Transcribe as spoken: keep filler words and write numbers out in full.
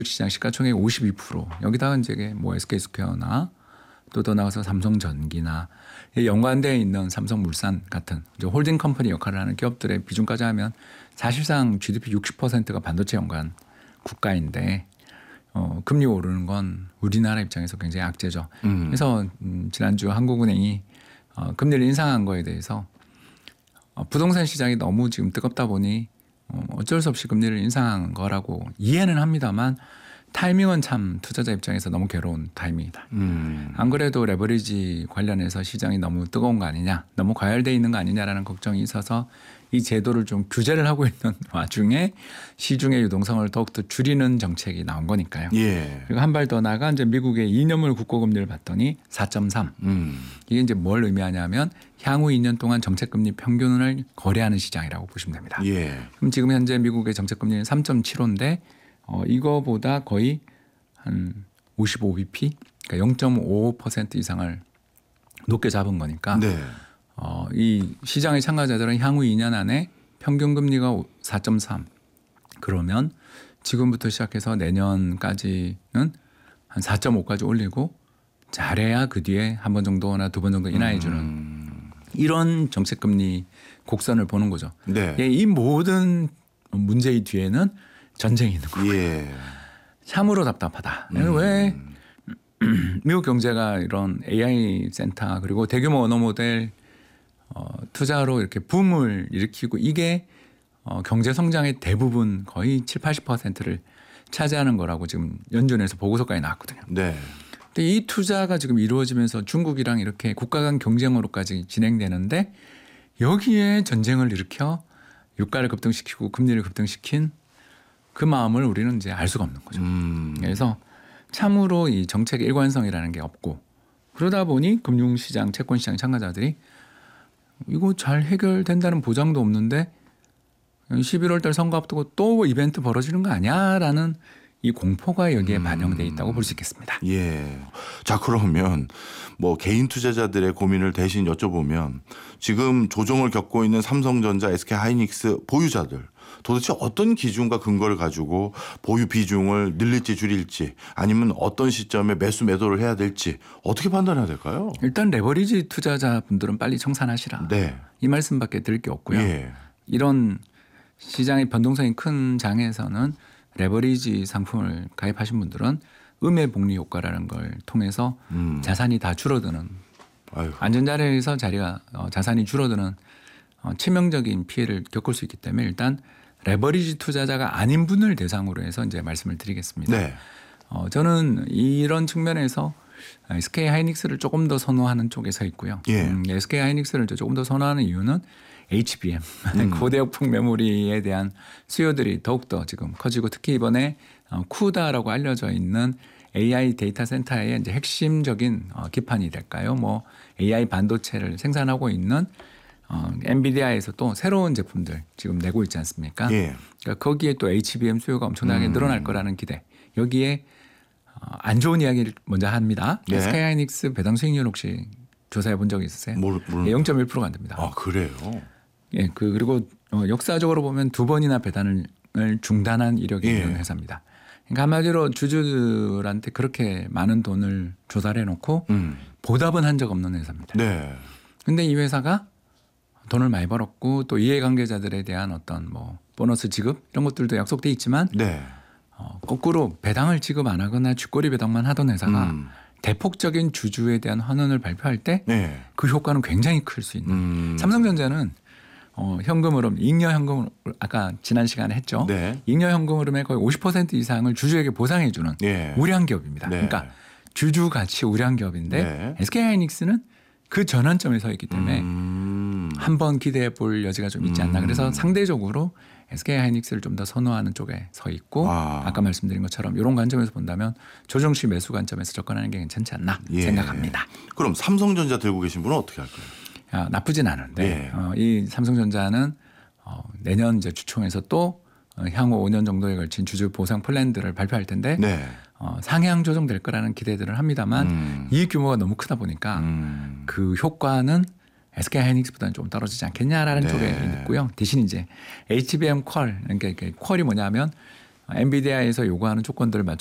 시장 시가총액 오십이 퍼센트 여기다가 이제 뭐 에스케이스퀘어나 또 더 나가서 삼성전기나 연관되어 있는 삼성물산 같은 이제 홀딩 컴퍼니 역할을 하는 기업들의 비중까지 하면 사실상 지디피 육십 퍼센트가 반도체 연관 국가인데 어, 금리 오르는 건 우리나라 입장에서 굉장히 악재죠. 음. 그래서 음, 지난주 한국은행이 어, 금리를 인상한 거에 대해서 어, 부동산 시장이 너무 지금 뜨겁다 보니 어, 어쩔 수 없이 금리를 인상한 거라고 이해는 합니다만 타이밍은 참 투자자 입장에서 너무 괴로운 타이밍이다. 음. 안 그래도 레버리지 관련해서 시장이 너무 뜨거운 거 아니냐, 너무 과열돼 있는 거 아니냐라는 걱정이 있어서 이 제도를 좀 규제를 하고 있는 와중에 시중의 유동성을 더욱더 줄이는 정책이 나온 거니까요. 예. 그리고 한 발 더 나가 이제 미국의 이 년물 국고금리를 봤더니 사 점 삼. 음. 이게 이제 뭘 의미하냐면 향후 이 년 동안 정책금리 평균을 거래하는 시장이라고 보시면 됩니다. 예. 그럼 지금 현재 미국의 정책금리는 삼 점 칠오인데 어, 이거보다 거의 한 오십오 비피, 그러니까 영 점 오 퍼센트 이상을 높게 잡은 거니까 네. 어, 이 시장의 참가자들은 향후 이 년 안에 평균 금리가 사 점 삼 그러면 지금부터 시작해서 내년까지는 한 사 점 오까지 올리고 잘해야 그 뒤에 한 번 정도나 두 번 정도 인하해 주는 음. 이런 정책금리 곡선을 보는 거죠. 네. 이 모든 문제의 뒤에는 전쟁이 있는 거고요. 예. 참으로 답답하다. 음. 왜 미국 경제가 이런 에이아이 센터 그리고 대규모 언어 모델 어, 투자로 이렇게 붐을 일으키고 이게 어, 경제 성장의 대부분 거의 칠십, 팔십 퍼센트를 차지하는 거라고 지금 연준에서 보고서까지 나왔거든요. 네. 근데 이 투자가 지금 이루어지면서 중국이랑 이렇게 국가 간 경쟁으로까지 진행되는데 여기에 전쟁을 일으켜 유가를 급등시키고 금리를 급등시킨 그 마음을 우리는 이제 알 수가 없는 거죠. 음. 그래서 참으로 이 정책의 일관성이라는 게 없고 그러다 보니 금융시장, 채권시장 참가자들이 이거 잘 해결된다는 보장도 없는데 십일월 달 선거 앞두고 또 이벤트 벌어지는 거 아니야라는 이 공포가 여기에 음. 반영돼 있다고 볼 수 있겠습니다. 예. 자, 그러면 뭐 개인 투자자들의 고민을 대신 여쭤보면 지금 조정을 겪고 있는 삼성전자, 에스케이하이닉스 보유자들 도대체 어떤 기준과 근거를 가지고 보유 비중을 늘릴지 줄일지 아니면 어떤 시점에 매수 매도를 해야 될지 어떻게 판단해야 될까요? 일단 레버리지 투자자분들은 빨리 청산하시라. 네. 이 말씀밖에 드릴 게 없고요. 예. 이런 시장의 변동성이 큰 장에서는 레버리지 상품을 가입하신 분들은 음해복리 효과라는 걸 통해서 음. 자산이 다 줄어드는 아유. 안전자리에서 자리가 어, 자산이 줄어드는 어, 치명적인 피해를 겪을 수 있기 때문에 일단 레버리지 투자자가 아닌 분을 대상으로 해서 이제 말씀을 드리겠습니다. 네. 어, 저는 이런 측면에서 에스케이하이닉스를 조금 더 선호하는 쪽에 서 있고요. 예. 음, 에스케이하이닉스를 조금 더 선호하는 이유는 에이치비엠 음. 고대역풍 메모리에 대한 수요들이 더욱더 지금 커지고 특히 이번에 어, 쿠다라고 알려져 있는 에이아이 데이터 센터의 이제 핵심적인 어, 기판이 될까요? 뭐 에이아이 반도체를 생산하고 있는 어, 엔비디아에서 또 새로운 제품들 지금 내고 있지 않습니까? 예. 그러니까 거기에 또 에이치비엠 수요가 엄청나게 음. 늘어날 거라는 기대. 여기에 어, 안 좋은 이야기를 먼저 합니다. 네. 에스케이하이닉스 배당 수익률 혹시 조사해 본 적이 있으세요? 모르, 모르... 예, 영 점 일 퍼센트가 안 됩니다. 아, 그래요? 예, 그 그리고 어, 역사적으로 보면 두 번이나 배당을 중단한 이력이 예. 있는 회사입니다. 그러니까 한마디로 주주들한테 그렇게 많은 돈을 조달해 놓고 음. 보답은 한 적 없는 회사입니다. 네. 근데 이 회사가 돈을 많이 벌었고 또 이해관계자들에 대한 어떤 뭐 보너스 지급 이런 것들도 약속돼 있지만 네. 어, 거꾸로 배당을 지급 안 하거나 쥐꼬리 배당만 하던 회사가 음. 대폭적인 주주에 대한 환원을 발표할 때 그 네. 효과는 굉장히 클 수 있는 음. 삼성전자는 어, 현금 흐름, 잉여 현금 아까 지난 시간에 했죠. 네. 잉여 현금 흐름의 거의 오십 퍼센트 이상을 주주에게 보상해 주는 네. 우량 기업입니다. 네. 그러니까 주주 가치 우량 기업인데 네. 에스케이하이닉스는 그 전환점에 서 있기 때문에 음. 한번 기대해 볼 여지가 좀 있지 않나. 그래서 상대적으로 에스케이하이닉스를 좀 더 선호하는 쪽에 서 있고 아. 아까 말씀드린 것처럼 이런 관점에서 본다면 조정 시 매수 관점에서 접근하는 게 괜찮지 않나 예. 생각합니다. 그럼 삼성전자 들고 계신 분은 어떻게 할까요? 아, 나쁘진 않은데 예. 어, 이 삼성전자는 어, 내년 이제 주총에서 또 어, 향후 오 년 정도에 걸친 주주 보상 플랜들을 발표할 텐데 네. 어, 상향 조정될 거라는 기대들을 합니다만 음. 이 규모가 너무 크다 보니까 음. 그 효과는 에스케이하이닉스보다는 좀 떨어지지 않겠냐라는 네. 쪽에 있고요. 대신 이제 에이치비엠 퀄, 그러니까 퀄이 뭐냐면 엔비디아에서 요구하는 조건들을